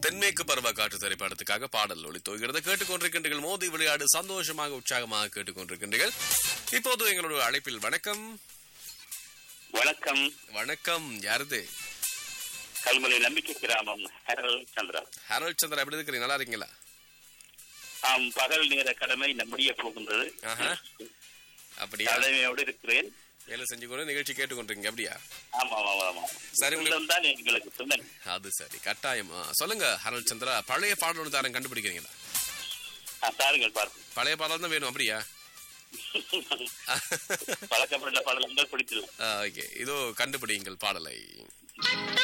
தென்மேற்கு பருவ காற்று திரைப்படத்துக்காக பாடல் ஒளித்தோகிறது. கேட்டுக்கொண்டிருக்கின்றீர்கள் மோதி விளையாடு, சந்தோஷமாக உற்சாகமாக கேட்டுக்கொண்டிருக்கின்றீர்கள். இப்போது எங்களோட அழைப்பில் வணக்கம். வணக்கம். வணக்கம், யாருது? கல்முனை நம்பிக்கை கிராமம் ஹெரல்ட் சந்திரா. ஹெரல்ட் சந்திரா, எப்படி இருக்கிறீங்க? நல்லா இருக்கீங்களா? பகல் நேர கடமை நம்முடைய போகின்றது. அப்படியா? கடமையோடு இருக்கிறேன். வேலை செஞ்சு கூட நிகழ்ச்சி கேட்டுக்கொண்டிருக்கீங்க, அப்படியா? ஆமா ஆமா ஆமா. சரி, தான் எங்களுக்கு சொன்னேன். அது சரி, கட்டாயம் சொல்லுங்க ஹெரல்ட் சந்திரா. பழைய பாடல் தாரம் கண்டுபிடிக்கிறீங்களா? தாருங்கள் பார்த்து. பழைய பாடல் தான் வேணும், அப்படியா? பழக்கப்பட்ட பாடல்கள் பிடித்தது. ஓகே, இதோ கண்டுபிடிங்கள் பாடலை.